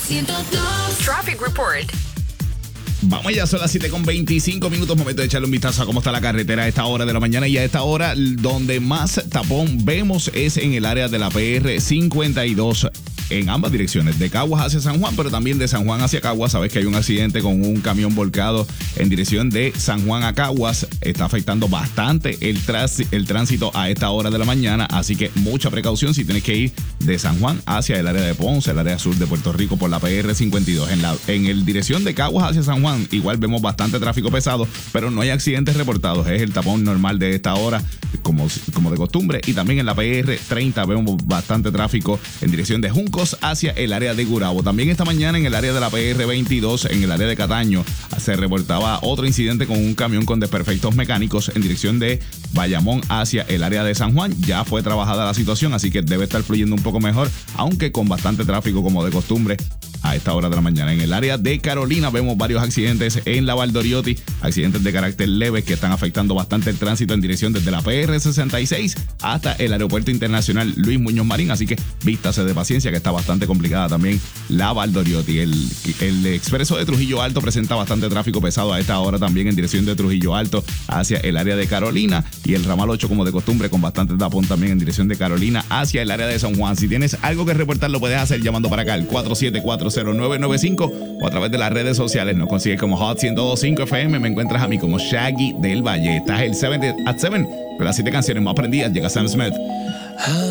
102. Traffic Report. Vamos ya, son las 7:25, momento de echarle un vistazo a cómo está la carretera a esta hora de la mañana. Y a esta hora donde más tapón vemos es en el área de la PR 52 en ambas direcciones, de Caguas hacia San Juan, pero también de San Juan hacia Caguas. Sabes que hay un accidente con un camión volcado en dirección de San Juan a Caguas. Está afectando bastante el tránsito a esta hora de la mañana, así que mucha precaución si tienes que ir de San Juan hacia el área de Ponce, el área sur de Puerto Rico por la PR 52. En el dirección de Caguas hacia San Juan igual vemos bastante tráfico pesado, pero no hay accidentes reportados. Es el tapón normal de esta hora, como de costumbre. Y también en la PR 30 vemos bastante tráfico en dirección de Juncos hacia el área de Gurabo. También esta mañana en el área de la PR 22, en el área de Cataño, se reportaba otro incidente con un camión con desperfectos mecánicos en dirección de Bayamón hacia el área de San Juan. Ya fue trabajada la situación, así que debe estar fluyendo un poco mejor, aunque con bastante tráfico como de costumbre a esta hora de la mañana. En el área de Carolina vemos varios accidentes en la Valdoriotti, accidentes de carácter leve que están afectando bastante el tránsito en dirección desde la PR 66 hasta el Aeropuerto Internacional Luis Muñoz Marín, así que vístase de paciencia que está bastante complicada también la Valdoriotti. El expreso de Trujillo Alto presenta bastante tráfico pesado a esta hora también en dirección de Trujillo Alto hacia el área de Carolina, y el ramal 8 como de costumbre con bastante tapón también en dirección de Carolina hacia el área de San Juan. Si tienes algo que reportar lo puedes hacer llamando para acá al 4740995 o a través de las redes sociales. Nos consigues como Hot 102.5 FM. Me encuentras a mí como Shaggy del Valle. Estás el 7 at 7 con las 7 canciones más prendidas. Llega Sam Smith.